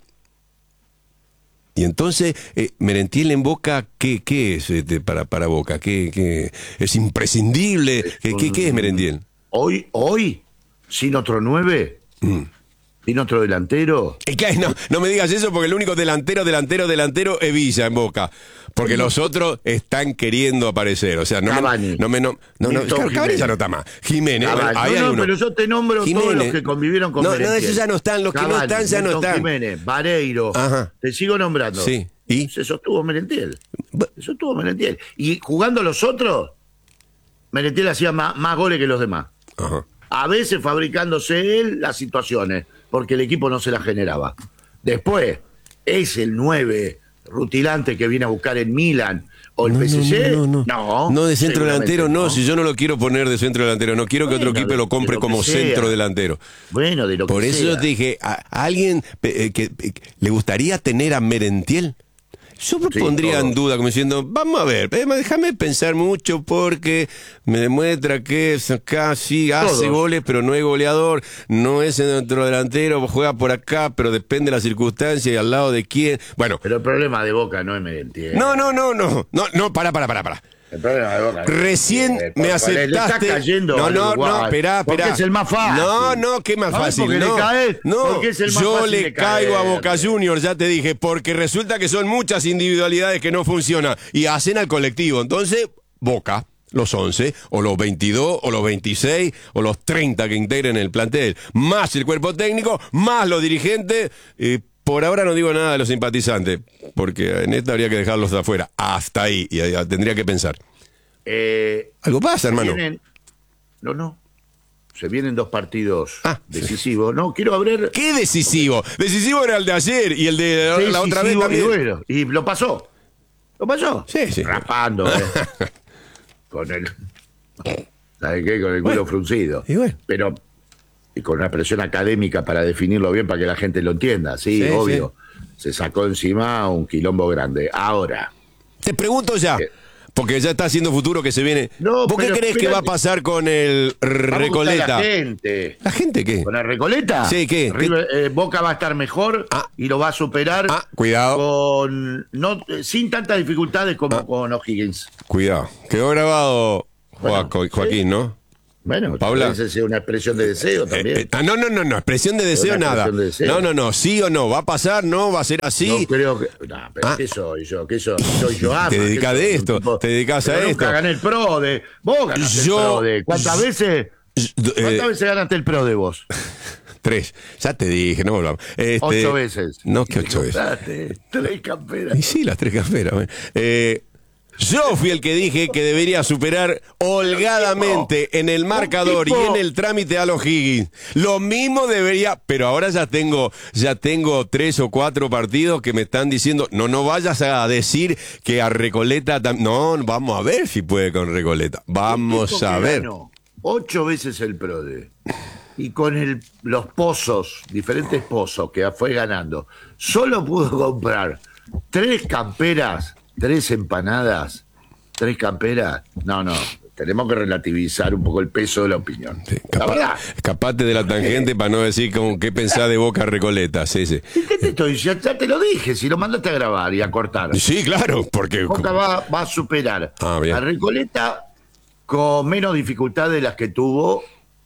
Speaker 1: y entonces, eh, Merentiel en Boca, ¿qué, qué es este, para, para Boca? ¿Qué, qué, ¿Es imprescindible? ¿Qué, qué, qué es Merentiel?
Speaker 2: Hoy, hoy... sin otro nueve, mm. sin otro delantero.
Speaker 1: Es que no, no me digas eso porque el único delantero, delantero, delantero es Villa en Boca. Porque los otros están queriendo aparecer. O sea, no
Speaker 2: Cavani.
Speaker 1: me, no me no, no, no, Cavani ya no está más. Jiménez,
Speaker 2: ahí no, no, pero yo te nombro Jiménez. Todos los que convivieron con
Speaker 1: No,
Speaker 2: Merentiel.
Speaker 1: no, esos ya no están, los Cavani, que no están ya no están.
Speaker 2: Jiménez, Vareiro, Ajá. te sigo nombrando.
Speaker 1: Sí. ¿Y?
Speaker 2: Se sostuvo Merentiel. Se sostuvo Merentiel. Y jugando los otros, Merentiel hacía más, más goles que los demás.
Speaker 1: Ajá.
Speaker 2: A veces fabricándose él las situaciones, porque el equipo no se las generaba. Después, es el nueve rutilante que viene a buscar en Milan o el
Speaker 1: no,
Speaker 2: P S G.
Speaker 1: No, no, no.
Speaker 2: No,
Speaker 1: no de centro delantero, no. no. Si yo no lo quiero poner de centro delantero, no quiero bueno, que otro equipo lo compre lo como centro delantero.
Speaker 2: Bueno, de lo
Speaker 1: Por
Speaker 2: que
Speaker 1: eso
Speaker 2: sea.
Speaker 1: yo te dije, ¿a, a alguien eh, que eh, le gustaría tener a Merentiel? Yo me sí, pondría todo. en duda, como diciendo, vamos a ver, déjame pensar mucho porque me demuestra que es acá, sí, hace todo. goles, pero no es goleador, no es centro delantero, juega por acá, pero depende de las circunstancias y al lado de quién. Bueno.
Speaker 2: Pero el problema de Boca no es Merentiel.
Speaker 1: No, no, no, no, no, no, para, para, para, para.
Speaker 2: El problema de Boca.
Speaker 1: Recién
Speaker 2: eh,
Speaker 1: me aceptaste.
Speaker 2: Le está cayendo
Speaker 1: no, no, no, esperá, esperá.
Speaker 2: Porque es el más fácil.
Speaker 1: No, no, ¿qué más fácil?
Speaker 2: Porque
Speaker 1: no,
Speaker 2: le caes,
Speaker 1: no.
Speaker 2: porque es el más
Speaker 1: yo
Speaker 2: fácil
Speaker 1: le
Speaker 2: de
Speaker 1: caigo
Speaker 2: caer.
Speaker 1: a Boca Juniors, ya te dije, porque resulta que son muchas individualidades que no funcionan y hacen al colectivo. Entonces, Boca, los once, o los veintidós, o los veintiséis, o los treinta que integren el plantel, más el cuerpo técnico, más los dirigentes. Eh, Por ahora no digo nada de los simpatizantes, porque en esta habría que dejarlos de afuera. Hasta ahí, y ahí tendría que pensar.
Speaker 2: Eh,
Speaker 1: Algo pasa, hermano.
Speaker 2: Vienen, no, no. Se vienen dos partidos
Speaker 1: ah,
Speaker 2: decisivos. No, quiero abrir.
Speaker 1: ¿Qué decisivo? Decisivo era el de ayer y el de la, la otra vez también.
Speaker 2: Y, bueno, y lo pasó. ¿Lo pasó?
Speaker 1: Sí, sí.
Speaker 2: Rapando, ¿eh? Con el. ¿Sabes qué? Con el culo
Speaker 1: bueno,
Speaker 2: fruncido.
Speaker 1: Y bueno.
Speaker 2: Pero. Y con una presión académica para definirlo bien, para que la gente lo entienda. Sí, sí obvio. Sí. Se sacó encima un quilombo grande. Ahora.
Speaker 1: Te pregunto ya. Eh, porque ya está haciendo futuro que se viene.
Speaker 2: No,
Speaker 1: ¿Vos qué
Speaker 2: pero
Speaker 1: crees que
Speaker 2: espérate.
Speaker 1: va a pasar con el Recoleta?
Speaker 2: La gente.
Speaker 1: ¿La gente qué?
Speaker 2: ¿Con la Recoleta?
Speaker 1: Sí, ¿qué?
Speaker 2: River, eh, Boca va a estar mejor
Speaker 1: Ah.
Speaker 2: y lo va a superar
Speaker 1: Ah, cuidado.
Speaker 2: con no sin tantas dificultades como
Speaker 1: Ah.
Speaker 2: con O'Higgins.
Speaker 1: Cuidado. Quedó grabado
Speaker 2: Bueno,
Speaker 1: Joaco- Joaquín,
Speaker 2: sí.
Speaker 1: ¿no?
Speaker 2: Bueno,
Speaker 1: Paula.
Speaker 2: esa es una expresión de deseo también.
Speaker 1: Eh, eh, ah, no, no, no, no, expresión de deseo
Speaker 2: Una
Speaker 1: nada.
Speaker 2: expresión de deseo.
Speaker 1: No, no, no, sí o no, va a pasar, no, va a ser así.
Speaker 2: Yo creo que. No, pero
Speaker 1: Ah.
Speaker 2: ¿qué soy yo? ¿Qué soy? Soy yo ama.
Speaker 1: Te
Speaker 2: ¿qué
Speaker 1: dedicás
Speaker 2: soy?
Speaker 1: de
Speaker 2: Un
Speaker 1: esto,
Speaker 2: tipo-
Speaker 1: te dedicás a
Speaker 2: Pero
Speaker 1: esto.
Speaker 2: Nunca gané el pro de. Vos ganaste
Speaker 1: Yo-
Speaker 2: el pro de. ¿Cuántas veces?
Speaker 1: Eh,
Speaker 2: ¿Cuántas veces ganaste el pro de vos?
Speaker 1: Tres, ya te dije, no volvamos. Este,
Speaker 2: Ocho veces.
Speaker 1: No, que
Speaker 2: Y
Speaker 1: ocho veces.
Speaker 2: compraste tres camperas.
Speaker 1: Y sí, las tres camperas. bueno. Eh, yo fui el que dije que debería superar holgadamente en el marcador y en el trámite a los Higgins. Lo mismo debería, pero ahora ya tengo, ya tengo tres o cuatro partidos que me están diciendo, no, no vayas a decir que a Recoleta, tam-". no, vamos a ver si puede con Recoleta. Vamos
Speaker 2: Tipo
Speaker 1: a
Speaker 2: que
Speaker 1: ver.
Speaker 2: ganó ocho veces el PRODE. Y con el, los pozos, diferentes pozos que fue ganando, solo pudo comprar tres camperas, tres empanadas, tres camperas. No, no, tenemos que relativizar un poco el peso de la opinión.
Speaker 1: Sí,
Speaker 2: La
Speaker 1: capa-
Speaker 2: verdad.
Speaker 1: escapate de la tangente para no decir como qué pensás de Boca Recoleta. Sí, sí.
Speaker 2: ¿Y qué te estoy diciendo? Ya te lo dije, si lo mandaste a grabar y a cortar.
Speaker 1: Sí, claro, porque.
Speaker 2: Boca va, va a superar
Speaker 1: Ah, bien.
Speaker 2: a Recoleta con menos dificultad de las que tuvo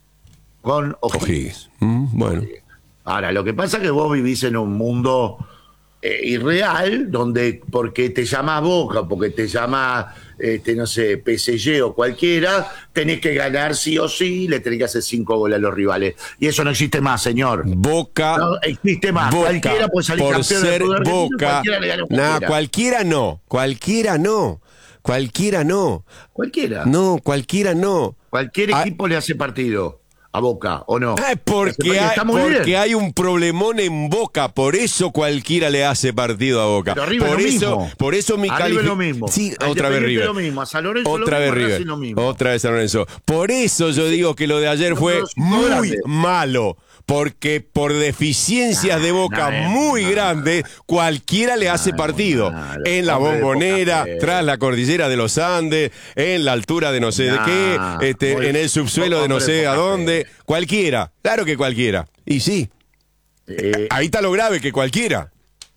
Speaker 2: con O'Higgins.
Speaker 1: O'Higgins. Mm, bueno.
Speaker 2: Ahora, lo que pasa es que vos vivís en un mundo eh, irreal, donde porque te llama Boca, porque te llama, este, no sé, P S G o cualquiera, tenés que ganar sí o sí, le tenés que hacer cinco goles a los rivales. Y eso no existe más, señor.
Speaker 1: Boca.
Speaker 2: No existe más.
Speaker 1: Boca,
Speaker 2: Cualquiera puede salir
Speaker 1: por
Speaker 2: campeón del
Speaker 1: ser
Speaker 2: fútbol argentino,
Speaker 1: Boca.
Speaker 2: cualquiera le gana a
Speaker 1: Nah,
Speaker 2: cualquiera.
Speaker 1: cualquiera no. Cualquiera no. Cualquiera no.
Speaker 2: Cualquiera.
Speaker 1: No, cualquiera no.
Speaker 2: Cualquier
Speaker 1: Ah,
Speaker 2: equipo le hace partido a Boca, ¿o no?
Speaker 1: Ah, porque, hay,
Speaker 2: está muy
Speaker 1: porque
Speaker 2: bien.
Speaker 1: hay un problemón en Boca, por eso cualquiera le hace partido a Boca.
Speaker 2: Pero River
Speaker 1: por
Speaker 2: lo
Speaker 1: eso,
Speaker 2: mismo.
Speaker 1: por eso mi
Speaker 2: A River
Speaker 1: califi-
Speaker 2: lo mismo.
Speaker 1: Sí,
Speaker 2: A
Speaker 1: otra vez
Speaker 2: Independiente
Speaker 1: River.
Speaker 2: lo mismo. A San Lorenzo
Speaker 1: Otra
Speaker 2: lo
Speaker 1: vez
Speaker 2: mismo, a
Speaker 1: River.
Speaker 2: Racing lo mismo.
Speaker 1: Otra vez San Lorenzo. Por eso yo digo que lo de ayer
Speaker 2: No,
Speaker 1: fue
Speaker 2: pero no
Speaker 1: muy
Speaker 2: grande.
Speaker 1: malo. Porque por deficiencias de Boca
Speaker 2: no es
Speaker 1: muy
Speaker 2: malo.
Speaker 1: grandes, cualquiera le hace
Speaker 2: No,
Speaker 1: partido.
Speaker 2: malo.
Speaker 1: En la
Speaker 2: Hombre de
Speaker 1: Bombonera,
Speaker 2: Boca,
Speaker 1: tras la cordillera de los Andes, en la altura de no sé de
Speaker 2: No,
Speaker 1: qué, este,
Speaker 2: muy-
Speaker 1: en el subsuelo de no
Speaker 2: hombre de
Speaker 1: sé a
Speaker 2: Boca,
Speaker 1: dónde. Cualquiera. Claro que cualquiera. Y sí.
Speaker 2: Eh,
Speaker 1: Ahí está lo grave, que cualquiera.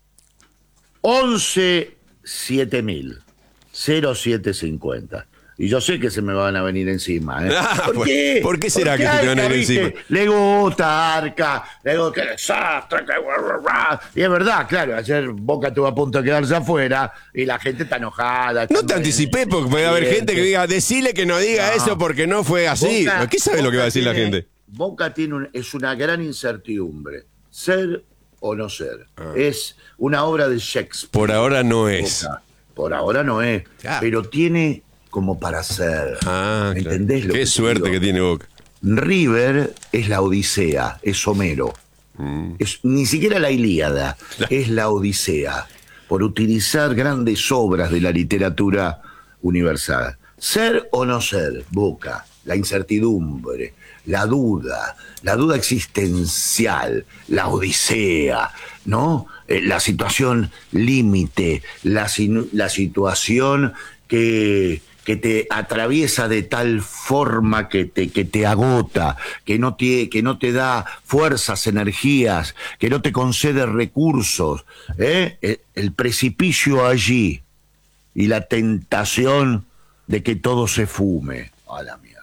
Speaker 2: once siete mil cero siete cincuenta. Y yo sé que se me van a venir encima. ¿eh?
Speaker 1: Ah,
Speaker 2: ¿Por,
Speaker 1: pues,
Speaker 2: qué?
Speaker 1: ¿por qué será
Speaker 2: Porque
Speaker 1: que se te van a
Speaker 2: Arca,
Speaker 1: venir
Speaker 2: ¿viste?
Speaker 1: encima?
Speaker 2: Le gusta Arca, le gusta que desastre, que guau, guau, guau. Y es verdad, claro, ayer Boca estuvo a punto de quedarse afuera y la gente está enojada.
Speaker 1: No
Speaker 2: está
Speaker 1: te anticipé porque puede haber gente que diga, decile que no diga
Speaker 2: No.
Speaker 1: eso porque no fue así.
Speaker 2: Boca-
Speaker 1: ¿Qué sabe lo que va a decir la
Speaker 2: tiene-
Speaker 1: gente?
Speaker 2: Boca tiene un- es una gran incertidumbre, ser o no ser.
Speaker 1: Ah.
Speaker 2: Es una obra de Shakespeare.
Speaker 1: Por ahora no es.
Speaker 2: Boca. Por ahora no es,
Speaker 1: Ah.
Speaker 2: pero tiene como para ser.
Speaker 1: Ah,
Speaker 2: ¿Me
Speaker 1: claro.
Speaker 2: entendés lo
Speaker 1: Qué
Speaker 2: que te
Speaker 1: suerte
Speaker 2: digo?
Speaker 1: que tiene Boca.
Speaker 2: River es la Odisea, es Homero.
Speaker 1: Mm.
Speaker 2: Es, ni siquiera la Ilíada, es la Odisea, por utilizar grandes obras de la literatura universal. Ser o no ser, Boca, la incertidumbre, la duda, la duda existencial, la Odisea, ¿no? Eh, la situación límite, la, sinu- la situación que, que te atraviesa de tal forma que te, que te agota, que no te, que no te da fuerzas, energías, que no te concede recursos, ¿eh? el, el precipicio allí y la tentación de que todo se fume. A la mierda.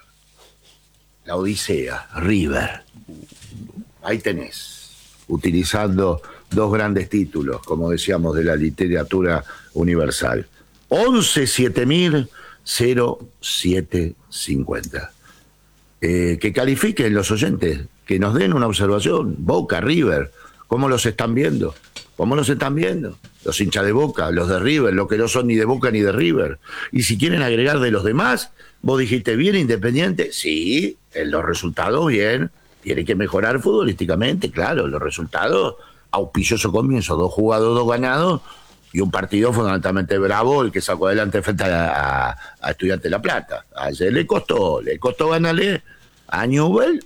Speaker 2: La Odisea, River. Ahí tenés, utilizando dos grandes títulos, como decíamos, de la literatura universal. once siete mil cero siete cincuenta. Eh, que califiquen los oyentes, que nos den una observación. Boca, River, ¿cómo los están viendo? ¿Cómo los están viendo? Los hinchas de Boca, los de River, los que no son ni de Boca ni de River. Y si quieren agregar de los demás, vos dijiste bien Independiente, sí, en los resultados bien, tiene que mejorar futbolísticamente, claro, los resultados, auspicioso comienzo, dos jugados, dos ganados, y un partido fundamentalmente bravo, el que sacó adelante frente a, a, a Estudiantes de La Plata. Ayer le costó, le costó ganarle a Newell,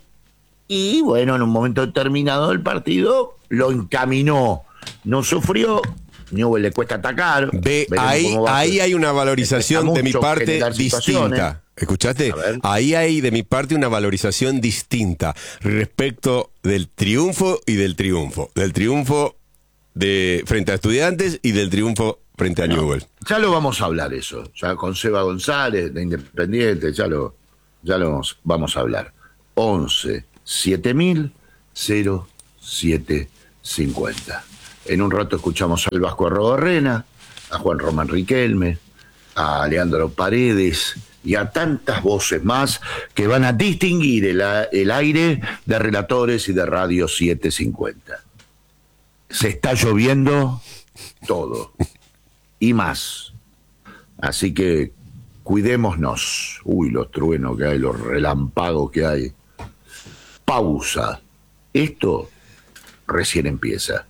Speaker 2: y bueno, en un momento determinado del partido lo encaminó, no sufrió, Newell le cuesta atacar.
Speaker 1: Ve, ahí, ahí hay una valorización de mi parte distinta. ¿Escuchaste? Ahí hay de mi parte una valorización distinta respecto del triunfo y del triunfo. Del triunfo de frente a Estudiantes y del triunfo frente a bueno, Newell.
Speaker 2: Ya lo vamos a hablar eso. Ya con Seba González, de Independiente, ya lo, ya lo vamos, vamos a hablar. once siete mil cero siete cincuenta. En un rato escuchamos al Vasco Arrobarrena, a Juan Román Riquelme, a Leandro Paredes y a tantas voces más que van a distinguir el, el aire de relatores y de Radio setecientos cincuenta. Se está lloviendo todo y más. Así que cuidémonos. Uy, los truenos que hay, los relámpagos que hay. Pausa. Esto recién empieza.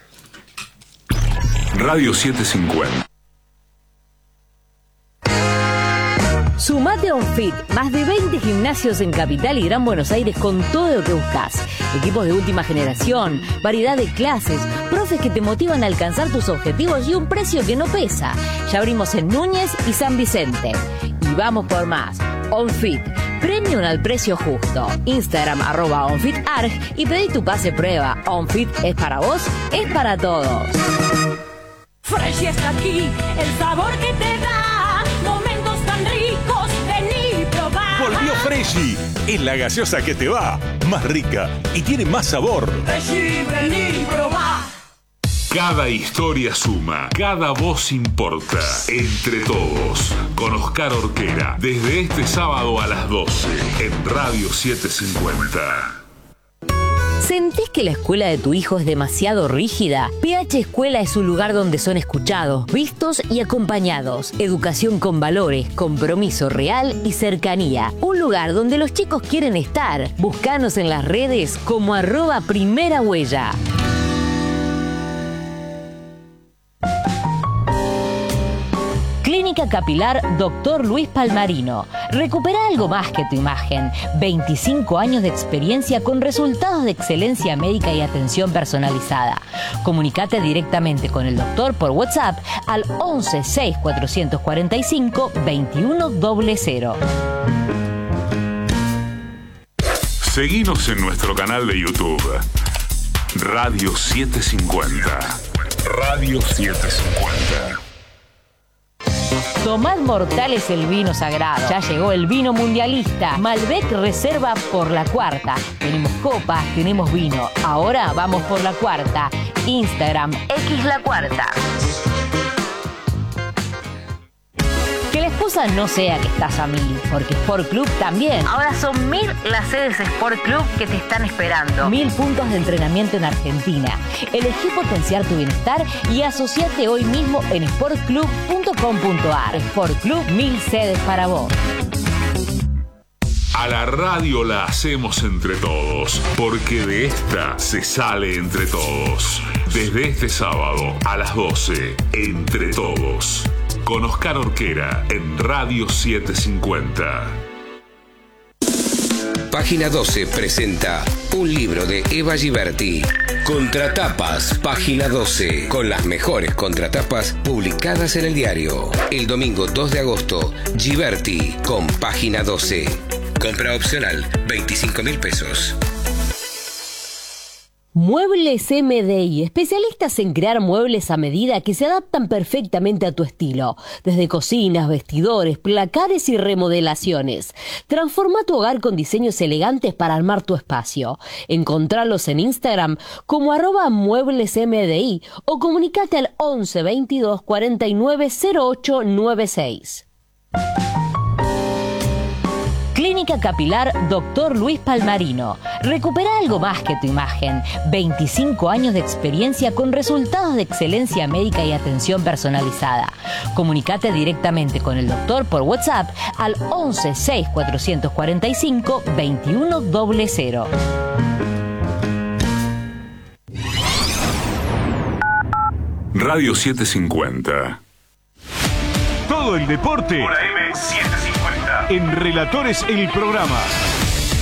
Speaker 3: Radio setecientos cincuenta.
Speaker 4: Sumate a OnFit, más de veinte gimnasios en Capital y Gran Buenos Aires con todo lo que buscas. Equipos de última generación, variedad de clases, profes que te motivan a alcanzar tus objetivos y un precio que no pesa. Ya abrimos en Núñez y San Vicente. Y vamos por más. OnFit, premium al precio justo. Instagram arroba OnFitArg y pedí tu pase prueba. OnFit es para vos, es para todos.
Speaker 5: Fresh está aquí, el sabor que te da momentos tan ricos, vení probar.
Speaker 6: Volvió Freshy, es la gaseosa que te va, más rica y tiene más sabor.
Speaker 5: Freshy, vení probar.
Speaker 3: Cada historia suma, cada voz importa. Entre todos, con Oscar Orquera, desde este sábado a las doce en Radio setecientos cincuenta.
Speaker 4: ¿Sentís que la escuela de tu hijo es demasiado rígida? P H Escuela es un lugar donde son escuchados, vistos y acompañados. Educación con valores, compromiso real y cercanía. Un lugar donde los chicos quieren estar. Búscanos en las redes como arroba primera huella. Clínica Capilar Doctor Luis Palmarino. Recupera algo más que tu imagen. veinticinco años de experiencia con resultados de excelencia médica y atención personalizada. Comunicate directamente con el doctor por WhatsApp al once seis cuatrocientos cuarenta y cinco veintiuno cero cero.
Speaker 3: Seguinos en nuestro canal de YouTube. Radio setecientos cincuenta. Radio setecientos cincuenta.
Speaker 4: Tomad Mortales el vino sagrado. Ya llegó el vino mundialista. Malbec Reserva por la cuarta. Tenemos copas, tenemos vino. Ahora vamos por la cuarta. Instagram X la cuarta. Que la excusa no sea que estás a mil, porque Sport Club también. Ahora son mil las sedes Sport Club que te están esperando. Mil puntos de entrenamiento en Argentina. Elegí potenciar tu bienestar y asociate hoy mismo en sport club punto com punto a r. Sport Club, mil sedes para vos.
Speaker 3: A la radio la hacemos entre todos, porque de esta se sale entre todos. Desde este sábado a las doce, Entre Todos. Con Oscar Orquera en Radio setecientos cincuenta.
Speaker 7: Página doce presenta un libro de Eva Giberti. Contratapas, Página doce, con las mejores contratapas publicadas en el diario. El domingo dos de agosto, Giberti con Página doce. Compra opcional, veinticinco mil pesos.
Speaker 4: Muebles M D I, especialistas en crear muebles a medida que se adaptan perfectamente a tu estilo. Desde cocinas, vestidores, placares y remodelaciones. Transforma tu hogar con diseños elegantes para armar tu espacio. Encontralos en Instagram como arroba muebles M D I o comunicate al once veintidós cuarenta y nueve cero ocho noventa y seis. Clínica Capilar Doctor Luis Palmarino. Recupera algo más que tu imagen. veinticinco años de experiencia con resultados de excelencia médica y atención personalizada. Comunicate directamente con el doctor por WhatsApp al once seis cuatrocientos cuarenta y cinco veintiuno cero cero.
Speaker 3: Radio setecientos cincuenta.
Speaker 6: Todo el deporte
Speaker 3: Por A M setecientos cincuenta.
Speaker 6: en Relatores el Programa.